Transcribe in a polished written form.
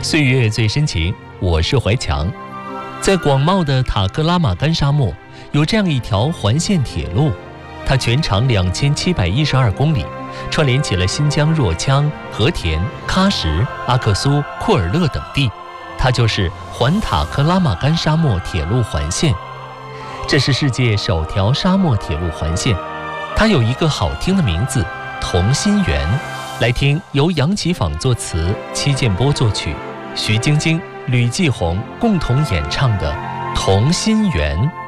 岁月最深情，我是怀强。在广袤的塔克拉玛干沙漠，有这样一条环线铁路，它全长2712公里，串联起了新疆若羌、和田、喀什、阿克苏、库尔勒等地。它就是环塔克拉玛干沙漠铁路环线。这是世界首条沙漠铁路环线，它有一个好听的名字——同心圆。来听由杨启坊作词，戚建波作曲，徐晶晶、吕继红共同演唱的《同心圆》。